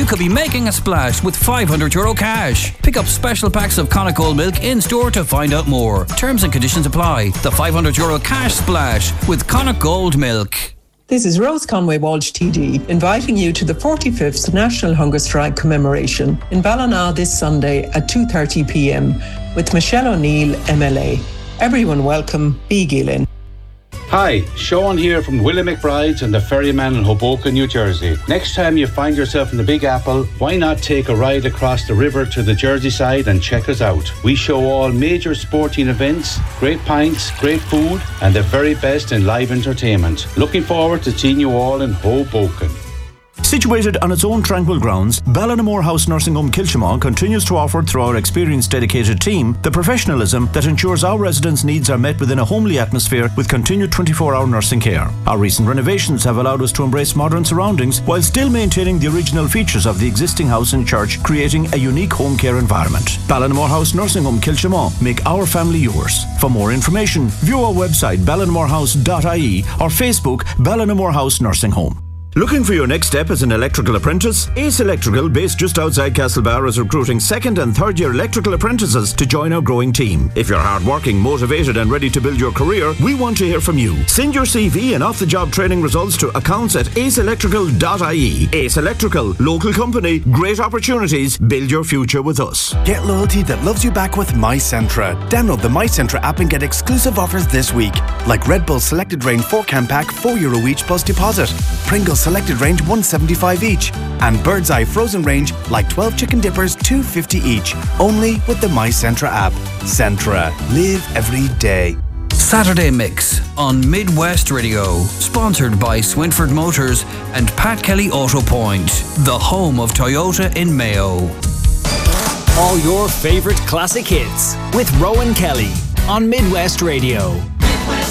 could be making a splash with €500 cash. Pick up special packs of Connacht Gold milk in store to find out more. Terms and conditions apply. The €500 cash splash with Connacht Gold milk. This is Rose Conway Walsh TD, inviting you to the 45th National Hunger Strike commemoration in Ballina this Sunday at 2:30pm with Michelle O'Neill, MLA. Everyone welcome, B. Gillin. Hi, Sean here from Willie McBride's and the Ferryman in Hoboken, New Jersey. Next time you find yourself in the Big Apple, why not take a ride across the river to the Jersey side and check us out? We show all major sporting events, great pints, great food, and the very best in live entertainment. Looking forward to seeing you all in Hoboken. Situated on its own tranquil grounds, Ballinamore House Nursing Home Kilchimau continues to offer through our experienced dedicated team the professionalism that ensures our residents' needs are met within a homely atmosphere with continued 24-hour nursing care. Our recent renovations have allowed us to embrace modern surroundings while still maintaining the original features of the existing house and church, creating a unique home care environment. Ballinamore House Nursing Home Kilchimau. Make our family yours. For more information, view our website ballinamorehouse.ie or Facebook Ballinamore House Nursing Home. Looking for your next step as an electrical apprentice? Ace Electrical, based just outside Castlebar, is recruiting second and third year electrical apprentices to join our growing team. If you're hardworking, motivated and ready to build your career, we want to hear from you. Send your CV and off-the-job training results to accounts@aceelectrical.ie. Ace Electrical, local company, great opportunities, build your future with us. Get loyalty that loves you back with MyCentra. Download the MyCentra app and get exclusive offers this week, like Red Bull Selected Range 4-can pack, €4 each plus deposit. Pringles Selected Range $1.75 each, and Bird's Eye Frozen Range like 12 chicken dippers $2.50 each. Only with the MyCentra app. Centra. Live every day. Saturday Mix on Midwest Radio, sponsored by Swinford Motors and Pat Kelly Auto Point, the home of Toyota in Mayo. All your favourite classic hits with Rowan Kelly on Midwest Radio.